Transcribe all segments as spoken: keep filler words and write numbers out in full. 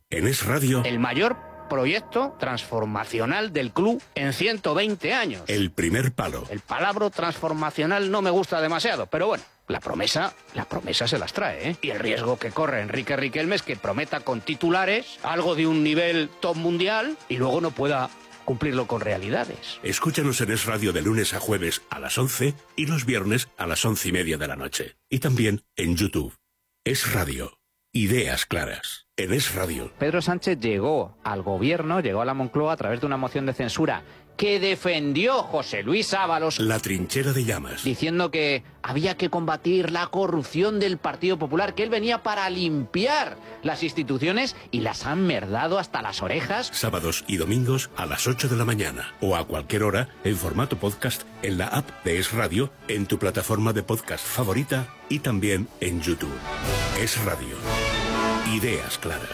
En Es Radio, el mayor proyecto transformacional del club en ciento veinte años. El Primer Palo. El palabra transformacional no me gusta demasiado, pero bueno, la promesa, la promesa se las trae, ¿eh? Y el riesgo que corre Enrique Riquelme es que prometa con titulares algo de un nivel top mundial y luego no pueda cumplirlo con realidades. Escúchanos en Es Radio de lunes a jueves a las once y los viernes a las once y media de la noche. Y también en YouTube. Es Radio. Ideas claras. En Es Radio. Pedro Sánchez llegó al gobierno, llegó a la Moncloa a través de una moción de censura que defendió José Luis Ábalos. La trinchera de llamas. Diciendo que había que combatir la corrupción del Partido Popular, que él venía para limpiar las instituciones y las han merdado hasta las orejas. Sábados y domingos a las ocho de la mañana o a cualquier hora en formato podcast en la app de Es Radio, en tu plataforma de podcast favorita y también en YouTube. Es Radio. Ideas claras.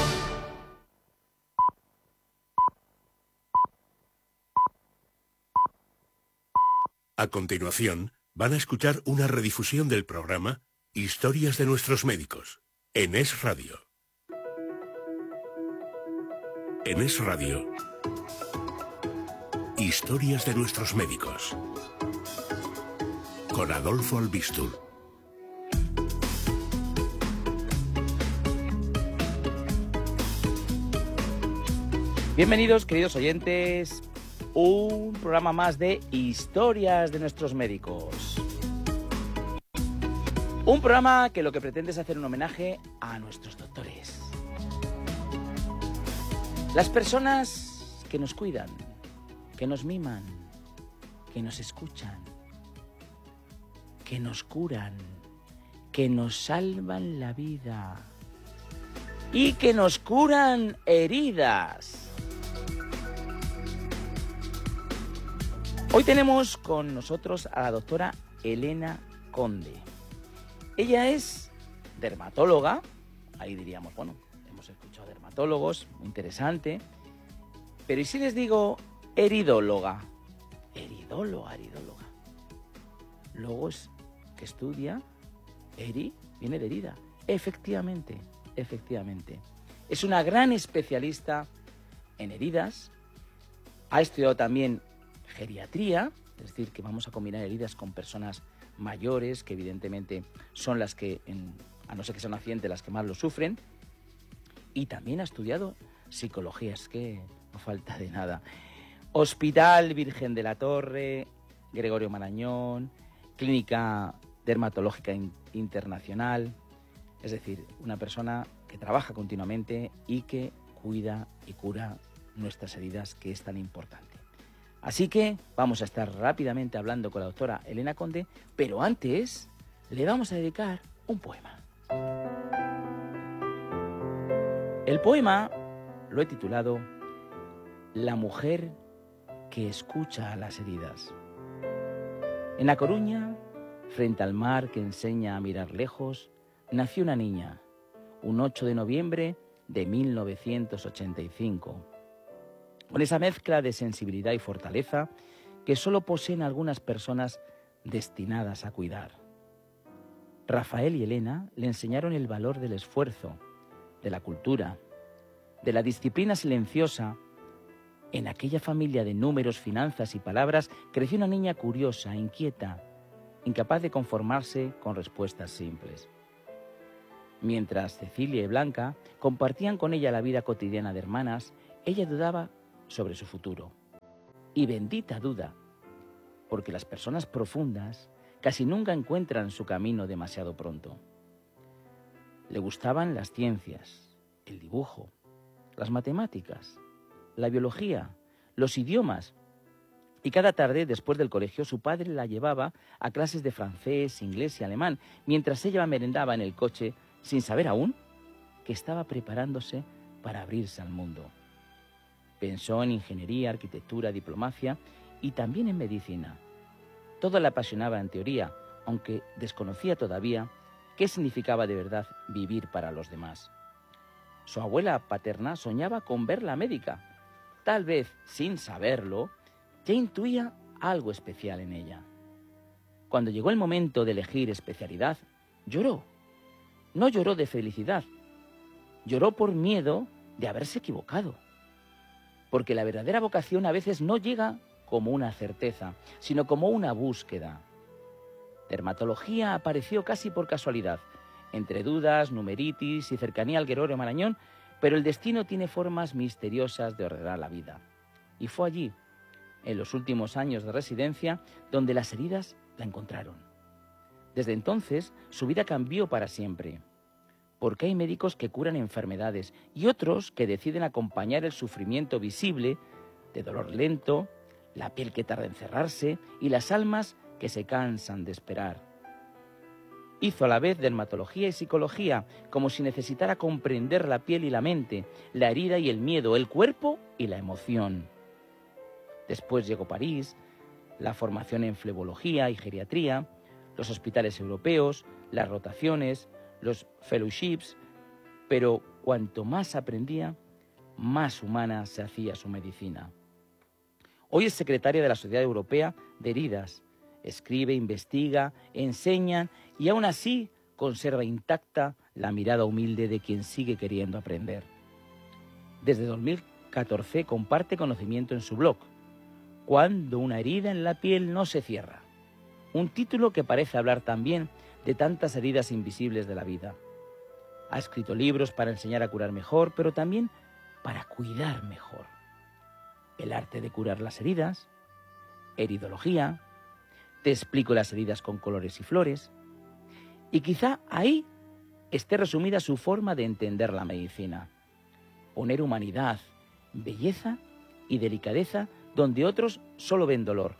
A continuación, van a escuchar una redifusión del programa Historias de nuestros médicos, en Es Radio. En Es Radio, Historias de nuestros médicos, con Adolfo Albistur. Bienvenidos, queridos oyentes, un programa más de Historias de nuestros médicos. Un programa que lo que pretende es hacer un homenaje a nuestros doctores. Las personas que nos cuidan, que nos miman, que nos escuchan, que nos curan, que nos salvan la vida y que nos curan heridas. Hoy tenemos con nosotros a la doctora Elena Conde. Ella es dermatóloga, ahí diríamos, bueno, hemos escuchado dermatólogos, muy interesante, pero ¿y si les digo heridóloga? Heridóloga, heridóloga. Luego es que estudia, heri, viene de herida. Efectivamente, efectivamente. Es una gran especialista en heridas, ha estudiado también geriatría, es decir, que vamos a combinar heridas con personas mayores, que evidentemente son las que, en, a no ser que sea un accidente, las que más lo sufren, y también ha estudiado psicología, es que no falta de nada. Hospital Virgen de la Torre, Gregorio Marañón, Clínica Dermatológica in- Internacional, es decir, una persona que trabaja continuamente y que cuida y cura nuestras heridas, que es tan importante. Así que vamos a estar rápidamente hablando con la doctora Elena Conde, pero antes le vamos a dedicar un poema. El poema lo he titulado La mujer que escucha a las heridas. En A Coruña, frente al mar que enseña a mirar lejos, nació una niña, un ocho de noviembre de mil novecientos ochenta y cinco. Con esa mezcla de sensibilidad y fortaleza que solo poseen algunas personas destinadas a cuidar. Rafael y Elena le enseñaron el valor del esfuerzo, de la cultura, de la disciplina silenciosa. En aquella familia de números, finanzas y palabras creció una niña curiosa, inquieta, incapaz de conformarse con respuestas simples. Mientras Cecilia y Blanca compartían con ella la vida cotidiana de hermanas, ella dudaba sobre su futuro. Y bendita duda, porque las personas profundas casi nunca encuentran su camino demasiado pronto. Le gustaban las ciencias, el dibujo, las matemáticas, la biología, los idiomas. Y cada tarde, después del colegio, su padre la llevaba a clases de francés, inglés y alemán, mientras ella merendaba en el coche, sin saber aún que estaba preparándose para abrirse al mundo. Pensó en ingeniería, arquitectura, diplomacia y también en medicina. Todo le apasionaba en teoría, aunque desconocía todavía qué significaba de verdad vivir para los demás. Su abuela paterna soñaba con verla médica. Tal vez, sin saberlo, ya intuía algo especial en ella. Cuando llegó el momento de elegir especialidad, lloró. No lloró de felicidad. Lloró por miedo de haberse equivocado. Porque la verdadera vocación a veces no llega como una certeza, sino como una búsqueda. Dermatología apareció casi por casualidad, entre dudas, numeritis y cercanía al Gregorio Marañón, pero el destino tiene formas misteriosas de ordenar la vida. Y fue allí, en los últimos años de residencia, donde las heridas la encontraron. Desde entonces, su vida cambió para siempre, porque hay médicos que curan enfermedades y otros que deciden acompañar el sufrimiento visible de dolor lento, la piel que tarda en cerrarse y las almas que se cansan de esperar. Hizo a la vez dermatología y psicología, como si necesitara comprender la piel y la mente, la herida y el miedo, el cuerpo y la emoción. Después llegó París, la formación en flebología y geriatría, los hospitales europeos, las rotaciones, los fellowships, pero cuanto más aprendía, más humana se hacía su medicina. Hoy es secretaria de la Sociedad Europea de Heridas. Escribe, investiga, enseña y aún así conserva intacta la mirada humilde de quien sigue queriendo aprender. Desde dos mil catorce comparte conocimiento en su blog, Cuando una herida en la piel no se cierra. Un título que parece hablar también de tantas heridas invisibles de la vida. Ha escrito libros para enseñar a curar mejor, pero también para cuidar mejor. El arte de curar las heridas, heridología, te explico las heridas con colores y flores, y quizá ahí esté resumida su forma de entender la medicina. Poner humanidad, belleza y delicadeza donde otros solo ven dolor.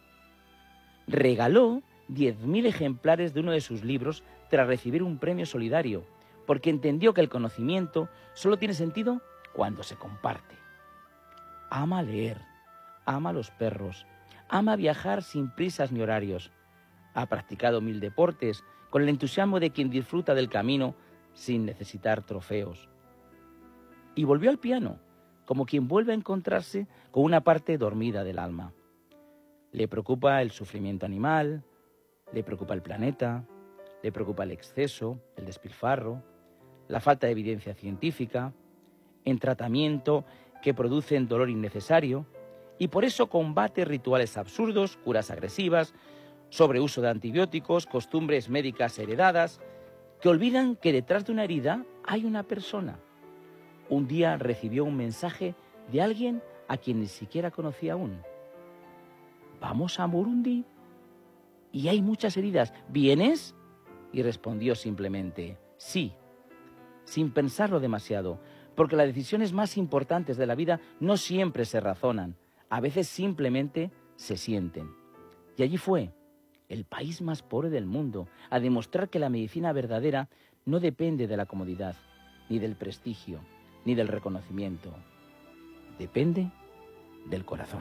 Regaló diez mil ejemplares de uno de sus libros tras recibir un premio solidario, porque entendió que el conocimiento solo tiene sentido cuando se comparte. Ama leer, ama los perros, ama viajar sin prisas ni horarios. Ha practicado mil deportes con el entusiasmo de quien disfruta del camino sin necesitar trofeos. Y volvió al piano, como quien vuelve a encontrarse con una parte dormida del alma. Le preocupa el sufrimiento animal, le preocupa el planeta, le preocupa el exceso, el despilfarro, la falta de evidencia científica, en tratamiento que producen dolor innecesario, y por eso combate rituales absurdos, curas agresivas, sobreuso de antibióticos, costumbres médicas heredadas, que olvidan que detrás de una herida hay una persona. Un día recibió un mensaje de alguien a quien ni siquiera conocía aún. ¿Vamos a Burundi? Y hay muchas heridas. ¿Vienes? Y respondió simplemente, sí, sin pensarlo demasiado, porque las decisiones más importantes de la vida no siempre se razonan, a veces simplemente se sienten. Y allí fue, el país más pobre del mundo, a demostrar que la medicina verdadera no depende de la comodidad, ni del prestigio, ni del reconocimiento. Depende del corazón.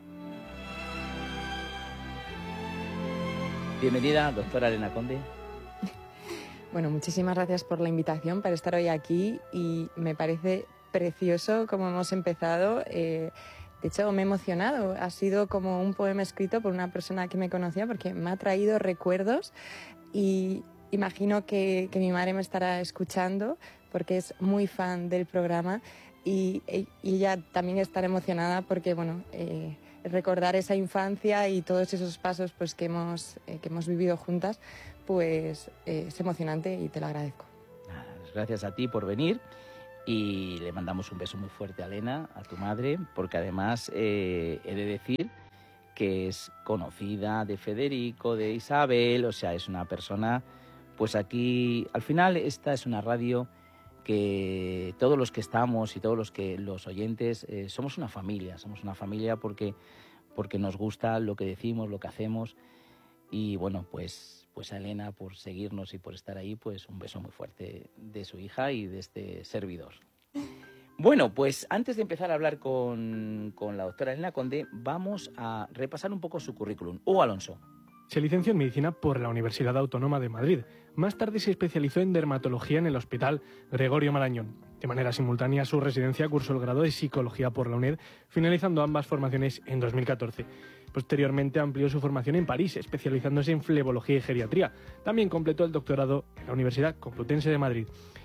Bienvenida, doctora Elena Conde. Bueno, muchísimas gracias por la invitación para estar hoy aquí y me parece precioso cómo hemos empezado. Eh, de hecho, me he emocionado. Ha sido como un poema escrito por una persona que me conocía porque me ha traído recuerdos y imagino que, que mi madre me estará escuchando porque es muy fan del programa y, y ella también estará emocionada porque, bueno, eh, recordar esa infancia y todos esos pasos pues, que, hemos, eh, que hemos vivido juntas, pues eh, es emocionante y te lo agradezco. Gracias a ti por venir y le mandamos un beso muy fuerte a Elena, a tu madre, porque además eh, he de decir que es conocida de Federico, de Isabel, o sea, es una persona, pues aquí, al final esta es una radio que todos los que estamos y todos los que los oyentes eh, somos una familia, somos una familia porque, porque nos gusta lo que decimos, lo que hacemos y bueno, pues, pues a Elena por seguirnos y por estar ahí, pues un beso muy fuerte de su hija y de este servidor. Bueno, pues antes de empezar a hablar con, con la doctora Elena Conde, vamos a repasar un poco su currículum. Hugo Alonso. Se licenció en Medicina por la Universidad Autónoma de Madrid. Más tarde se especializó en dermatología en el Hospital Gregorio Marañón. De manera simultánea a su residencia cursó el grado de Psicología por la UNED, finalizando ambas formaciones en dos mil catorce. Posteriormente amplió su formación en París, especializándose en flebología y geriatría. También completó el doctorado en la Universidad Complutense de Madrid.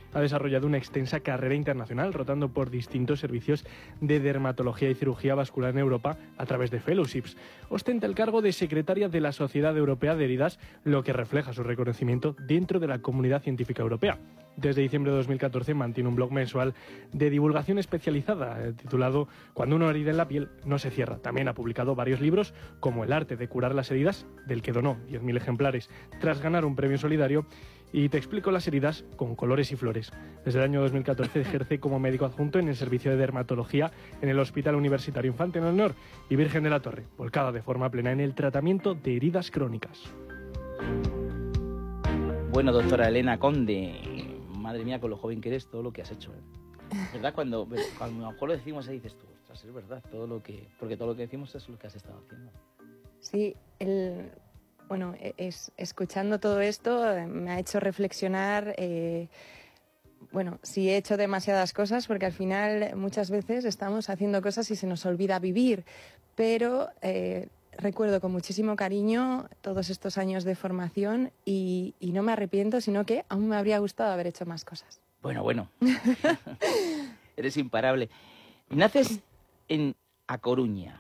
Ha desarrollado una extensa carrera internacional, rotando por distintos servicios de dermatología y cirugía vascular en Europa a través de fellowships. Ostenta el cargo de secretaria de la Sociedad Europea de Heridas, lo que refleja su reconocimiento dentro de la comunidad científica europea. Desde diciembre de dos mil catorce mantiene un blog mensual de divulgación especializada eh, titulado Cuando una herida en la piel no se cierra. También ha publicado varios libros como El arte de curar las heridas, del que donó diez mil ejemplares tras ganar un premio solidario, y Te explico las heridas con colores y flores. Desde el año dos mil catorce ejerce como médico adjunto en el servicio de dermatología en el Hospital Universitario Infante Leonor y Virgen de la Torre, volcada de forma plena en el tratamiento de heridas crónicas. Bueno, doctora Elena Conde, madre mía, con lo joven que eres, todo lo que has hecho, ¿eh? ¿Verdad? Cuando, cuando a lo mejor lo decimos, ahí dices tú, ostras, es verdad, todo lo que... Porque todo lo que decimos es lo que has estado haciendo. Sí, el, bueno, es, escuchando todo esto me ha hecho reflexionar, eh, bueno, si he hecho demasiadas cosas, porque al final muchas veces estamos haciendo cosas y se nos olvida vivir, pero... Eh, recuerdo con muchísimo cariño todos estos años de formación y, y no me arrepiento, sino que aún me habría gustado haber hecho más cosas. Bueno, bueno. Eres imparable. Naces en A Coruña.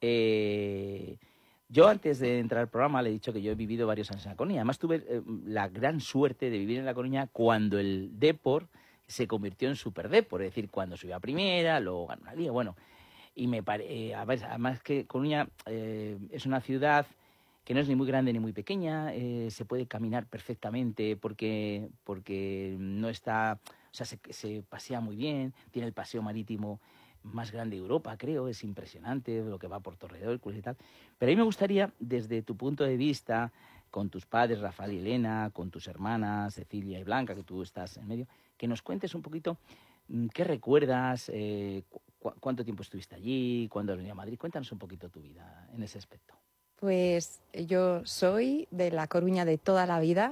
Eh, yo antes de entrar al programa le he dicho que yo he vivido varios años en La Coruña. Además tuve eh, la gran suerte de vivir en La Coruña cuando el Depor se convirtió en Super Depor. Es decir, cuando subió a primera, luego ganó una liga, bueno... Y me pare... eh, además que Coruña eh, es una ciudad que no es ni muy grande ni muy pequeña, eh, se puede caminar perfectamente porque, porque no está, o sea, se, se pasea muy bien, tiene el paseo marítimo más grande de Europa, creo, es impresionante lo que va por Torredor y tal. Pero a mí me gustaría, desde tu punto de vista, con tus padres, Rafael y Elena, con tus hermanas, Cecilia y Blanca, que tú estás en medio, que nos cuentes un poquito qué recuerdas, eh, cu cuánto tiempo estuviste allí, cuándo has venido a Madrid. Cuéntanos un poquito tu vida en ese aspecto. Pues yo soy de La Coruña de toda la vida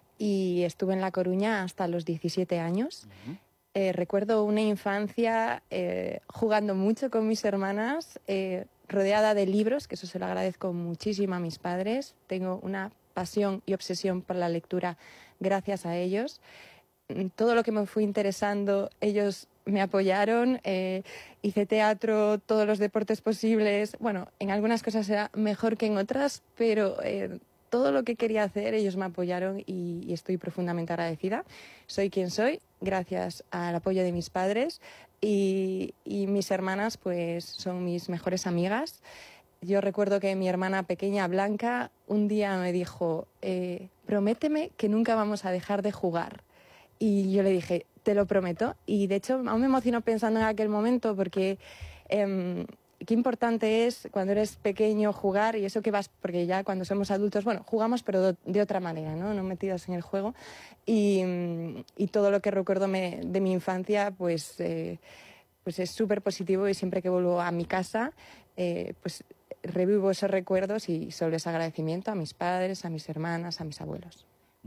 y estuve en La Coruña hasta los diecisiete años. Uh-huh. eh, recuerdo una infancia eh, jugando mucho con mis hermanas, eh, rodeada de libros, que eso se lo agradezco muchísimo a mis padres. Tengo una pasión y obsesión por la lectura gracias a ellos. Todo lo que me fui interesando, ellos me apoyaron, eh, hice teatro, todos los deportes posibles. Bueno, en algunas cosas era mejor que en otras, pero eh, todo lo que quería hacer, ellos me apoyaron y, y estoy profundamente agradecida. Soy quien soy, gracias al apoyo de mis padres y, y mis hermanas, pues son mis mejores amigas. Yo recuerdo que mi hermana pequeña, Blanca, un día me dijo, eh, prométeme que nunca vamos a dejar de jugar. Y yo le dije, te lo prometo. Y de hecho, aún me emociono pensando en aquel momento porque eh, qué importante es cuando eres pequeño jugar y eso que vas, porque ya cuando somos adultos, bueno, jugamos pero de otra manera, ¿no? No metidos en el juego. Y, y todo lo que recuerdo me, de mi infancia, pues, eh, pues es súper positivo y siempre que vuelvo a mi casa, eh, pues revivo esos recuerdos y solo ese agradecimiento a mis padres, a mis hermanas, a mis abuelos.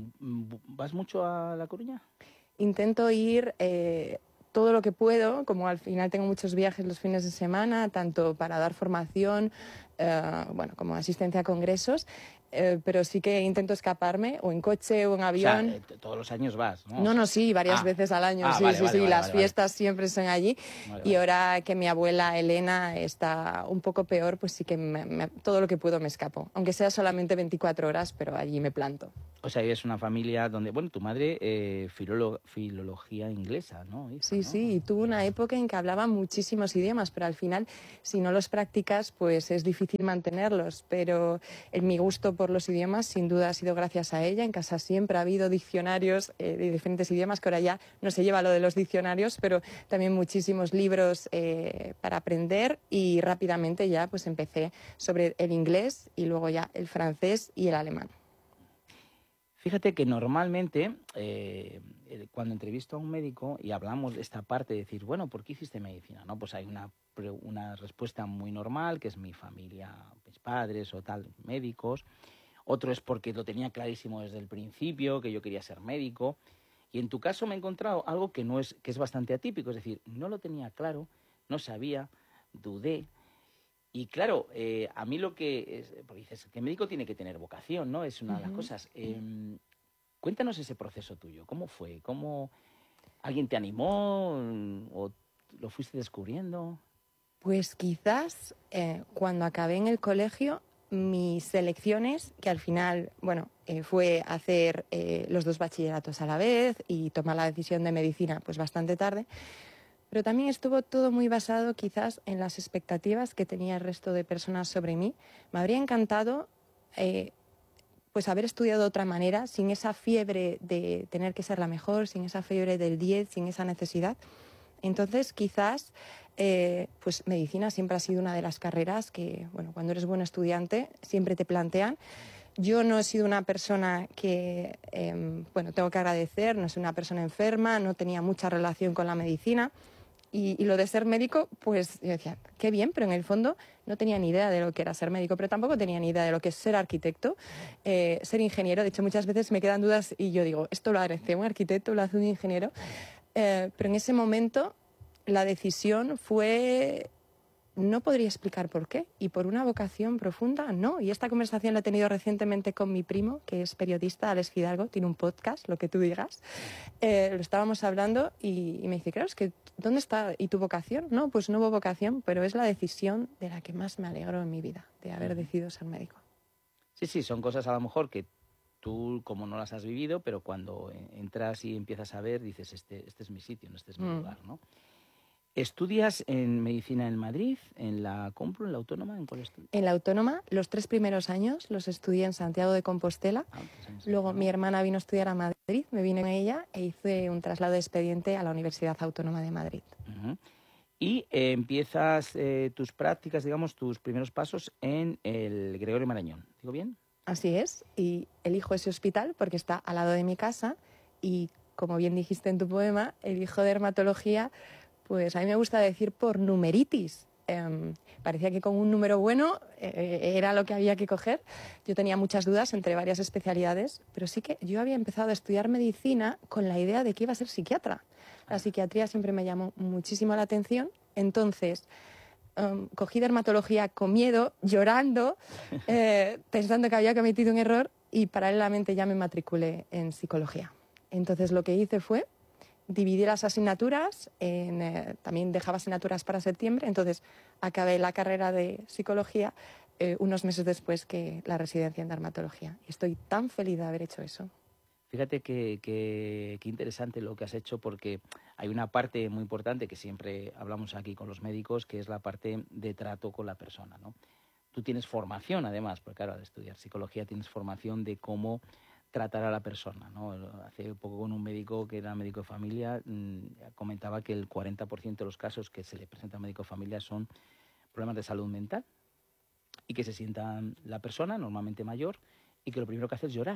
¿Vas mucho a La Coruña? Intento ir eh, todo lo que puedo, como al final tengo muchos viajes los fines de semana, tanto para dar formación, eh, bueno, como asistencia a congresos, eh, pero sí que intento escaparme, o en coche o en avión. O sea, todos los años vas, ¿no? No, no, sí, varias ah. veces al año, ah, sí, vale, sí, vale, sí, vale, las vale, fiestas vale. siempre son allí. Vale, y vale. ahora que mi abuela Elena está un poco peor, pues sí que me, me, todo lo que puedo me escapo, aunque sea solamente veinticuatro horas, pero allí me planto. O sea, es una familia donde, bueno, tu madre, eh, filolo filología inglesa, ¿no? Hizo, sí, ¿no? sí, y tuvo una época en que hablaba muchísimos idiomas, pero al final, si no los practicas, pues es difícil mantenerlos. Pero en mi gusto por los idiomas, sin duda, ha sido gracias a ella. En casa siempre ha habido diccionarios eh, de diferentes idiomas, que ahora ya no se lleva lo de los diccionarios, pero también muchísimos libros eh, para aprender y rápidamente ya pues empecé sobre el inglés y luego ya el francés y el alemán. Fíjate que normalmente eh, cuando entrevisto a un médico y hablamos de esta parte de decir, bueno, ¿por qué hiciste medicina? ¿No? Pues hay una, una respuesta muy normal, que es mi familia, mis padres o tal, médicos. Otro es porque lo tenía clarísimo desde el principio, que yo quería ser médico. Y en tu caso me he encontrado algo que, no es, que es bastante atípico, es decir, no lo tenía claro, no sabía, dudé. Y claro, eh, a mí lo que es, porque dices que el médico tiene que tener vocación, ¿no? Es una uh-huh. de las cosas. Eh, cuéntanos ese proceso tuyo, ¿cómo fue? ¿Cómo, ¿Alguien te animó o lo fuiste descubriendo? Pues quizás eh, cuando acabé en el colegio, mis elecciones, que al final, bueno, eh, fue hacer eh, los dos bachilleratos a la vez y tomar la decisión de medicina pues bastante tarde, pero también estuvo todo muy basado quizás en las expectativas que tenía el resto de personas sobre mí. Me habría encantado eh, pues haber estudiado de otra manera, sin esa fiebre de tener que ser la mejor, sin esa fiebre del diez, sin esa necesidad. Entonces, quizás, eh, pues medicina siempre ha sido una de las carreras que, bueno, cuando eres buen estudiante siempre te plantean. Yo no he sido una persona que, eh, bueno, tengo que agradecer, no soy una persona enferma, no tenía mucha relación con la medicina. Y, y lo de ser médico, pues yo decía, qué bien, pero en el fondo no tenía ni idea de lo que era ser médico, pero tampoco tenía ni idea de lo que es ser arquitecto, eh, ser ingeniero. De hecho, muchas veces me quedan dudas y yo digo, esto lo hace un arquitecto, lo hace un ingeniero. Eh, pero en ese momento la decisión fue, no podría explicar por qué, y por una vocación profunda, no. Y esta conversación la he tenido recientemente con mi primo, que es periodista, Alex Fidalgo, tiene un podcast, lo que tú digas. Eh, lo estábamos hablando y, y me dice, claro, es que, ¿dónde está? ¿Y tu vocación? No, pues no hubo vocación, pero es la decisión de la que más me alegro en mi vida, de haber decidido ser médico. Sí, sí, son cosas a lo mejor que tú como no las has vivido, pero cuando entras y empiezas a ver, dices, este, este es mi sitio, no, este es mi mm. lugar, ¿no? ¿Estudias en medicina en Madrid, en la Complu, en la Autónoma? ¿En cuál estudias? En la Autónoma, los tres primeros años los estudié en Santiago de Compostela. Ah, pues Luego mi hermana vino a estudiar a Madrid, me vine con ella e hice un traslado de expediente a la Universidad Autónoma de Madrid. Uh-huh. Y eh, empiezas eh, tus prácticas, digamos, tus primeros pasos en el Gregorio Marañón. ¿Digo bien? Así es, y elijo ese hospital porque está al lado de mi casa y, como bien dijiste en tu poema, elijo dermatología, pues a mí me gusta decir por numeritis. Eh, parecía que con un número bueno eh, era lo que había que coger. Yo tenía muchas dudas entre varias especialidades, pero sí que yo había empezado a estudiar medicina con la idea de que iba a ser psiquiatra. La psiquiatría siempre me llamó muchísimo la atención, entonces Um, cogí dermatología con miedo, llorando, eh, pensando que había cometido un error y paralelamente ya me matriculé en psicología. Entonces lo que hice fue dividir las asignaturas, en, eh, también dejaba asignaturas para septiembre, entonces acabé la carrera de psicología eh, unos meses después que la residencia en dermatología. Y estoy tan feliz de haber hecho eso. Fíjate que, que, que interesante lo que has hecho, porque hay una parte muy importante que siempre hablamos aquí con los médicos, que es la parte de trato con la persona, ¿no? Tú tienes formación, además, porque claro, al estudiar psicología tienes formación de cómo tratar a la persona, ¿no? Hace poco con un médico que era médico de familia, mmm, comentaba que el cuarenta por ciento de los casos que se le presenta a un médico de familia son problemas de salud mental y que se sienta la persona, normalmente mayor, y que lo primero que hace es llorar.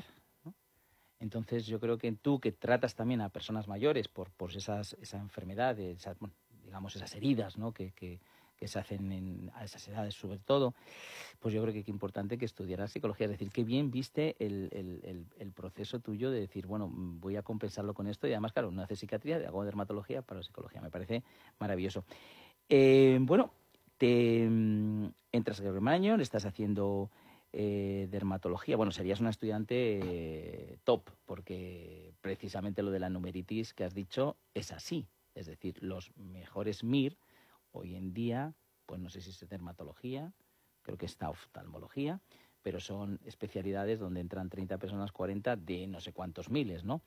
Entonces yo creo que tú, que tratas también a personas mayores por, por esas, esa enfermedad, esas, bueno, digamos esas heridas, ¿no? que, que, que se hacen en, a esas edades sobre todo, pues yo creo que es importante que estudiaras psicología. Es decir, qué bien viste el, el, el, el proceso tuyo de decir, bueno, voy a compensarlo con esto y además, claro, no haces psiquiatría, hago dermatología para psicología. Me parece maravilloso. Eh, bueno, te entras a Gregorio Marañón, estás haciendo... Eh, dermatología. Bueno, serías una estudiante eh, top, porque precisamente lo de la numeritis que has dicho es así. Es decir, los mejores M I R hoy en día, pues no sé si es dermatología, creo que está oftalmología, pero son especialidades donde entran treinta personas, cuarenta de no sé cuántos miles, ¿no?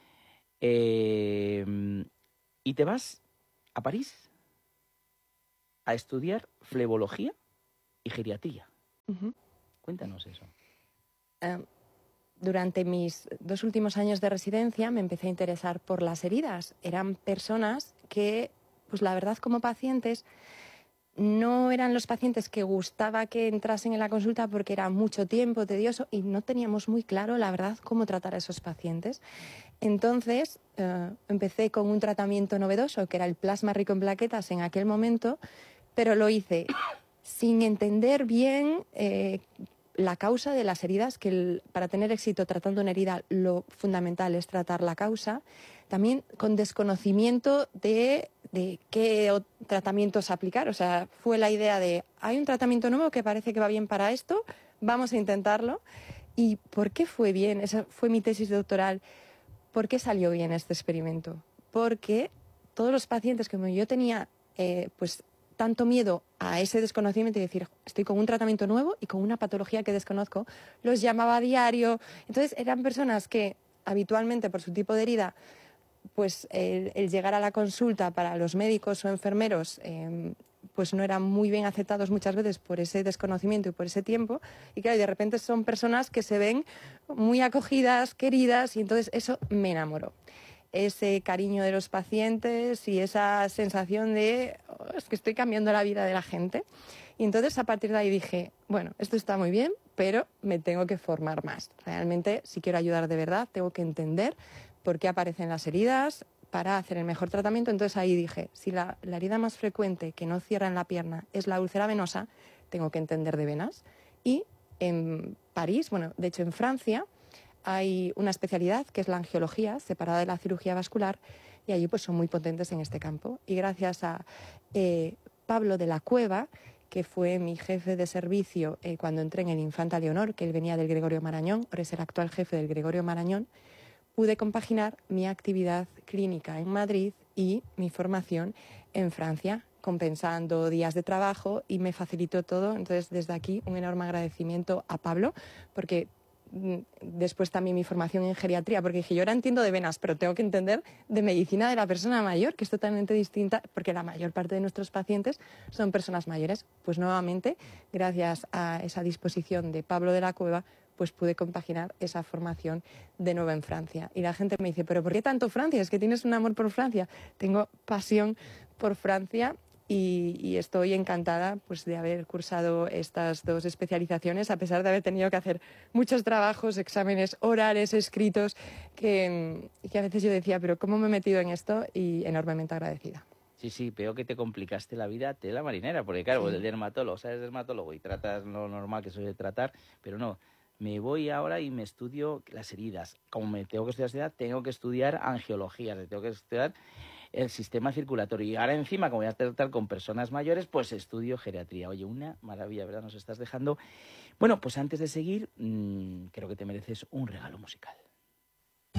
Eh, y te vas a París a estudiar flebología y geriatría. Uh-huh. Cuéntanos eso. Uh, durante mis dos últimos años de residencia me empecé a interesar por las heridas. Eran personas que, pues la verdad, como pacientes, no eran los pacientes que gustaba que entrasen en la consulta porque era mucho tiempo, tedioso, y no teníamos muy claro, la verdad, cómo tratar a esos pacientes. Entonces, uh, empecé con un tratamiento novedoso, que era el plasma rico en plaquetas en aquel momento, pero lo hice sin entender bien eh, la causa de las heridas, que el, para tener éxito tratando una herida lo fundamental es tratar la causa, también con desconocimiento de, de qué tratamientos aplicar. O sea, fue la idea de, hay un tratamiento nuevo que parece que va bien para esto, vamos a intentarlo. ¿Y por qué fue bien? Esa fue mi tesis doctoral. ¿Por qué salió bien este experimento? porque todos los pacientes, como yo tenía eh, pues tanto miedo a ese desconocimiento y decir, estoy con un tratamiento nuevo y con una patología que desconozco, los llamaba a diario. Entonces eran personas que habitualmente, por su tipo de herida, pues el, el llegar a la consulta para los médicos o enfermeros eh, pues no eran muy bien aceptados muchas veces por ese desconocimiento y por ese tiempo. Y claro, y de repente son personas que se ven muy acogidas, queridas, y entonces eso me enamoró. Ese cariño de los pacientes y esa sensación de oh, es que estoy cambiando la vida de la gente. Y entonces a partir de ahí dije, bueno, esto está muy bien, pero me tengo que formar más. Realmente, si quiero ayudar de verdad, tengo que entender por qué aparecen las heridas para hacer el mejor tratamiento. Entonces ahí dije, si la, la herida más frecuente que no cierra en la pierna es la úlcera venosa, tengo que entender de venas. Y en París, bueno, de hecho en Francia, hay una especialidad que es la angiología, separada de la cirugía vascular, y allí pues son muy potentes en este campo. Y gracias a eh, Pablo de la Cueva, que fue mi jefe de servicio eh, cuando entré en el Infanta Leonor, que él venía del Gregorio Marañón, ahora es el actual jefe del Gregorio Marañón, pude compaginar mi actividad clínica en Madrid y mi formación en Francia, compensando días de trabajo, y me facilitó todo. Entonces, desde aquí, un enorme agradecimiento a Pablo, porque después también mi formación en geriatría, porque dije, yo ahora entiendo de venas, pero tengo que entender de medicina de la persona mayor, que es totalmente distinta, porque la mayor parte de nuestros pacientes son personas mayores. Pues nuevamente, gracias a esa disposición de Pablo de la Cueva, pues pude compaginar esa formación de nuevo en Francia. Y la gente me dice, ¿pero por qué tanto Francia? ¿Es que tienes un amor por Francia? Tengo pasión por Francia. Y, y estoy encantada pues, de haber cursado estas dos especializaciones, a pesar de haber tenido que hacer muchos trabajos, exámenes orales, escritos, que, que a veces yo decía, pero ¿cómo me he metido en esto? Y enormemente agradecida. Sí, sí, veo que te complicaste la vida tela marinera, porque claro, sí. El dermatólogo, o sea, eres dermatólogo y tratas lo normal que suele tratar, pero no, me voy ahora y me estudio las heridas. Como me tengo que estudiar heridas, tengo que estudiar angiología, tengo que estudiar el sistema circulatorio. Y ahora encima, como voy a tratar con personas mayores, pues estudio geriatría. Oye, una maravilla, ¿verdad? Nos estás dejando. Bueno, pues antes de seguir, mmm, creo que te mereces un regalo musical.